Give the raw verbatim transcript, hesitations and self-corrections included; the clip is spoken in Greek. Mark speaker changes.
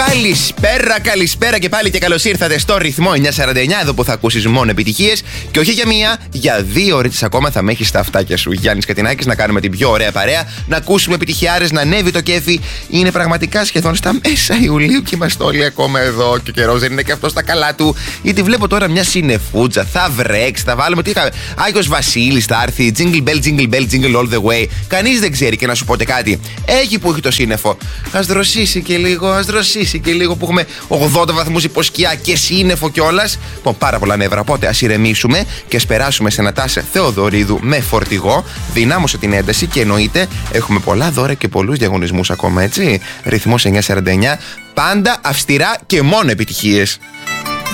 Speaker 1: Καλησπέρα, καλησπέρα και πάλι και καλώς ήρθατε στο ρυθμό εννιακόσια σαράντα εννιά, εδώ που θα ακούσεις μόνο επιτυχίες και όχι για μία, για δύο ώρες ακόμα θα με έχεις στα αυτάκια σου. Γιάννης Κατινάκης, να κάνουμε την πιο ωραία παρέα, να ακούσουμε επιτυχιάρες, να ανέβει το κέφι. Είναι πραγματικά σχεδόν στα μέσα Ιουλίου και είμαστε όλοι ακόμα εδώ και ο καιρός δεν είναι και αυτό στα καλά του. Γιατί βλέπω τώρα μια συννεφούτσα, θα βρέξει, θα βάλουμε. Τι είχαμε, Άγιος Βασίλης θα έρθει, jingle bell, jingle bell, jingle all the way. Κανείς δεν ξέρει και να σου πω κάτι. Έχει που έχει το σύννεφο. Ας δροσίσει και λίγο, ας δροσίσει και λίγο που έχουμε ογδόντα βαθμούς υποσκιά και σύννεφο κιόλας. Λοιπόν, πάρα πολλά νεύρα. Οπότε ας ηρεμήσουμε και ας περάσουμε σε Νατάσα Θεοδωρίδου με φορτηγό. Δυνάμωσε την ένταση και εννοείται έχουμε πολλά δώρα και πολλούς διαγωνισμούς ακόμα, έτσι. Ρυθμός εννιακόσια σαράντα εννιά. Πάντα αυστηρά και μόνο επιτυχίες.